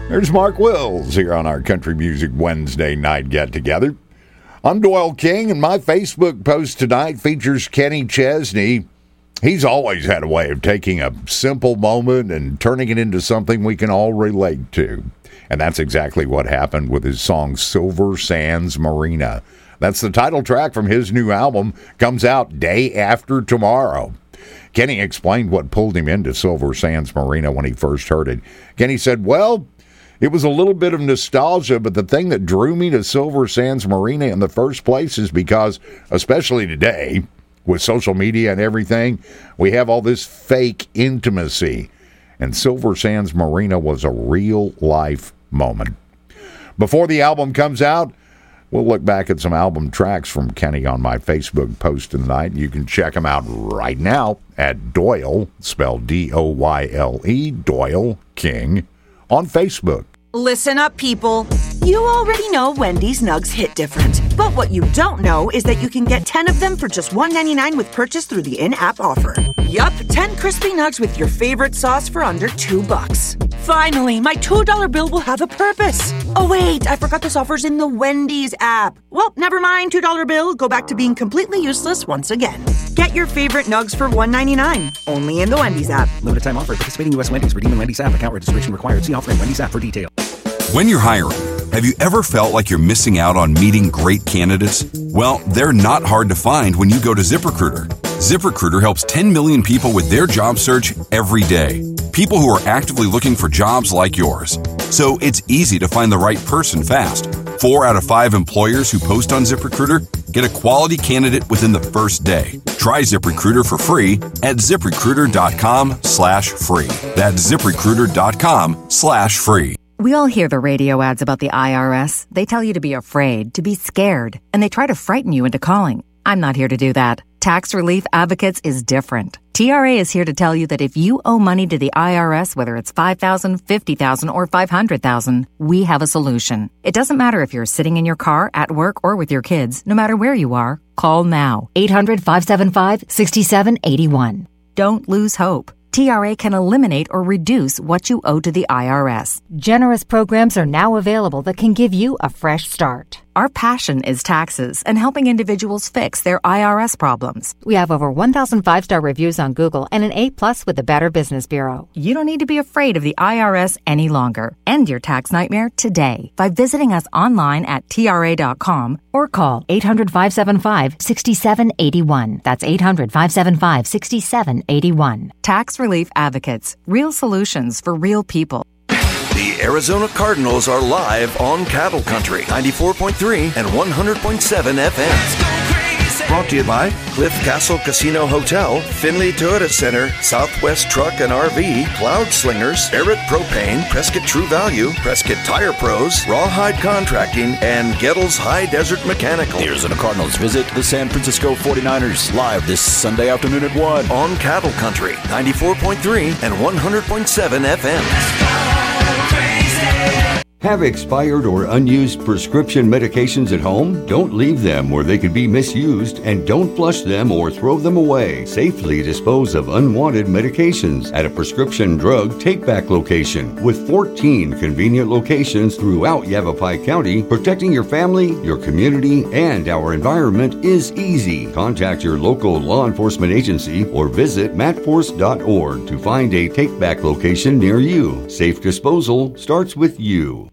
There's Mark Wills here on our Country Music Wednesday night get-together. I'm Doyle King, and my Facebook post tonight features Kenny Chesney. He's always had a way of taking a simple moment and turning it into something we can all relate to. And that's exactly what happened with his song Silver Sands Marina. That's the title track from his new album, comes out day after tomorrow. Kenny explained what pulled him into Silver Sands Marina when he first heard it. Kenny said, well, it was a little bit of nostalgia, but the thing that drew me to Silver Sands Marina in the first place is because, especially today, with social media and everything, we have all this fake intimacy. And Silver Sands Marina was a real-life moment. Before the album comes out, we'll look back at some album tracks from Kenny on my Facebook post tonight. You can check them out right now at Doyle, spelled D-O-Y-L-E, Doyle King, on Facebook. Listen up, people. You already know Wendy's Nugs hit different. But what you don't know is that you can get 10 of them for just $1.99 with purchase through the in-app offer. Yup, 10 crispy nugs with your favorite sauce for under $2. Finally, my $2 bill will have a purpose. Oh wait, I forgot this offer's in the Wendy's app. Well, never mind, $2 bill. Go back to being completely useless once again. Get your favorite nugs for $1.99, only in the Wendy's app. Limited time offer. Participating U.S. Wendy's. Redeem in Wendy's app. Account registration required. See offer in Wendy's app for details. When you're hiring, have you ever felt like you're missing out on meeting great candidates? Well, they're not hard to find when you go to ZipRecruiter. ZipRecruiter helps 10 million people with their job search every day. People who are actively looking for jobs like yours. So it's easy to find the right person fast. 4 out of 5 employers who post on ZipRecruiter get a quality candidate within the first day. Try ZipRecruiter for free at ZipRecruiter.com/free. That's ZipRecruiter.com/free. We all hear the radio ads about the IRS. They tell you to be afraid, to be scared, and they try to frighten you into calling. I'm not here to do that. Tax Relief Advocates is different. TRA is here to tell you that if you owe money to the IRS, whether it's $5,000, $50,000, or $500,000, we have a solution. It doesn't matter if you're sitting in your car, at work, or with your kids. No matter where you are, call now. 800-575-6781. Don't lose hope. TRA can eliminate or reduce what you owe to the IRS. Generous programs are now available that can give you a fresh start. Our passion is taxes and helping individuals fix their IRS problems. We have over 1,000 5-star reviews on Google and an A+ with the Better Business Bureau. You don't need to be afraid of the IRS any longer. End your tax nightmare today by visiting us online at TRA.com or call 800-575-6781. That's 800-575-6781. Tax Relief Advocates. Real solutions for real people. The Arizona Cardinals are live on Cattle Country, 94.3 and 100.7 FM. Brought to you by Cliff Castle Casino Hotel, Finley Toyota Center, Southwest Truck and RV, Cloud Slingers, Barrett Propane, Prescott True Value, Prescott Tire Pros, Rawhide Contracting, and Gettles High Desert Mechanical. The Arizona Cardinals visit the San Francisco 49ers live this Sunday afternoon at 1 on Cattle Country, 94.3 and 100.7 FM. Have expired or unused prescription medications at home? Don't leave them where they could be misused, and don't flush them or throw them away. Safely dispose of unwanted medications at a prescription drug take-back location. With 14 convenient locations throughout Yavapai County, protecting your family, your community, and our environment is easy. Contact your local law enforcement agency or visit matforce.org to find a take-back location near you. Safe disposal starts with you.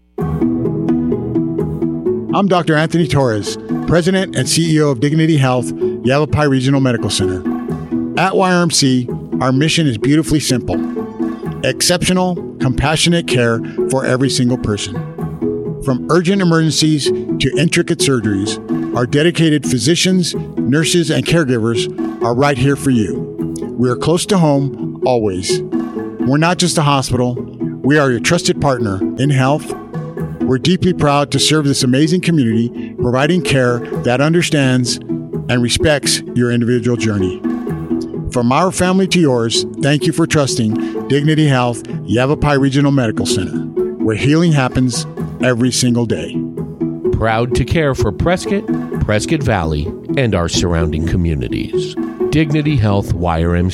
I'm Dr. Anthony Torres, President and CEO of Dignity Health, Yavapai Regional Medical Center. At YRMC, our mission is beautifully simple: exceptional, compassionate care for every single person. From urgent emergencies to intricate surgeries, our dedicated physicians, nurses, and caregivers are right here for you. We are close to home, always. We're not just a hospital. We are your trusted partner in health. We're deeply proud to serve this amazing community, providing care that understands and respects your individual journey. From our family to yours, thank you for trusting Dignity Health, Yavapai Regional Medical Center, where healing happens every single day. Proud to care for Prescott, Prescott Valley, and our surrounding communities. Dignity Health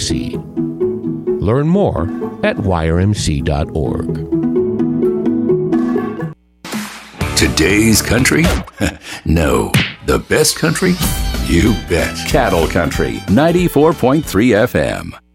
YRMC. Learn more at yrmc.org. Today's country? No. The best country? You bet. Cattle Country, 94.3 FM.